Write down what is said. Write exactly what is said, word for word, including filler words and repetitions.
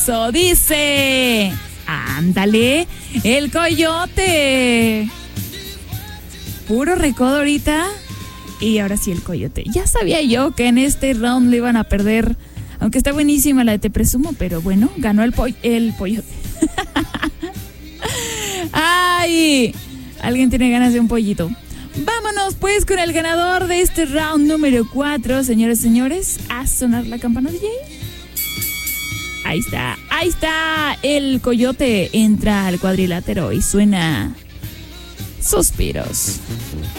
Eso dice. Ándale, el coyote. Puro recodo ahorita. Y ahora sí el coyote. Ya sabía yo que en este round le iban a perder. Aunque está buenísima la de Te Presumo, pero bueno, ganó el, po- el pollote. ¡Ay! Alguien tiene ganas de un pollito. Vámonos pues con el ganador de este round número cuatro, señores y señores. A sonar la campana, D J. Ahí está, ahí está. El coyote entra al cuadrilátero y suena Suspiros.